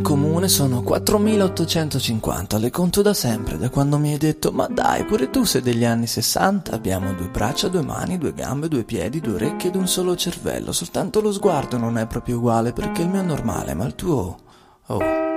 Comune sono 4850, le conto da sempre, da quando mi hai detto ma dai, pure tu sei degli anni 60, abbiamo 2 braccia, 2 mani, 2 gambe, 2 piedi, 2 orecchie ed un solo cervello, soltanto lo sguardo non è proprio uguale perché il mio è normale, ma il tuo... Oh...